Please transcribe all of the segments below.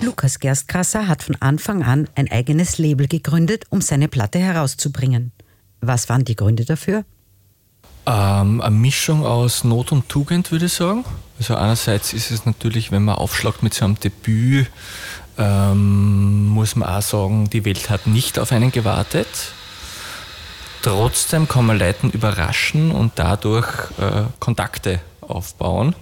Lukas Gerstgrasser hat von Anfang an ein eigenes Label gegründet, um seine Platte herauszubringen. Was waren die Gründe dafür? Eine Mischung aus Not und Tugend, würde ich sagen. Also einerseits ist es natürlich, wenn man aufschlagt mit so einem Debüt, muss man auch sagen, die Welt hat nicht auf einen gewartet. Trotzdem kann man Leuten überraschen und dadurch Kontakte aufbauen.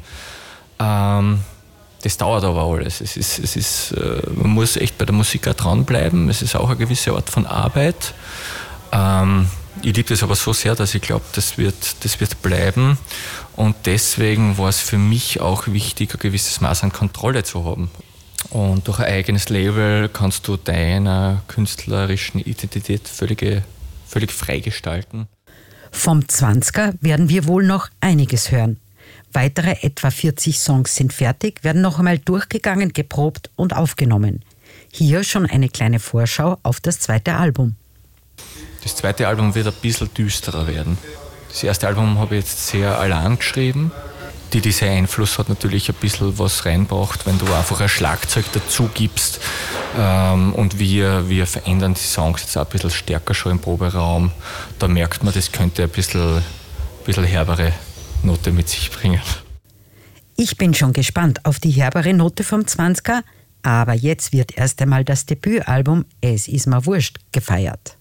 Das dauert aber alles. Man muss echt bei der Musik auch dranbleiben. Es ist auch eine gewisse Art von Arbeit. Ich liebe das aber so sehr, dass ich glaube, das wird bleiben. Und deswegen war es für mich auch wichtig, ein gewisses Maß an Kontrolle zu haben. Und durch ein eigenes Label kannst du deiner künstlerischen Identität völlig frei gestalten. Vom 20er werden wir wohl noch einiges hören. Weitere etwa 40 Songs sind fertig, werden noch einmal durchgegangen, geprobt und aufgenommen. Hier schon eine kleine Vorschau auf das zweite Album. Das zweite Album wird ein bisschen düsterer werden. Das erste Album habe ich jetzt sehr allein geschrieben. Dieser Einfluss hat natürlich ein bisschen was reinbracht, wenn du einfach ein Schlagzeug dazu gibst. Und wir verändern die Songs jetzt auch ein bisschen stärker schon im Proberaum. Da merkt man, das könnte ein bisschen herbere Note mit sich bringen. Ich bin schon gespannt auf die herbere Note vom 20er, aber jetzt wird erst einmal das Debütalbum Es ist mir wurscht gefeiert.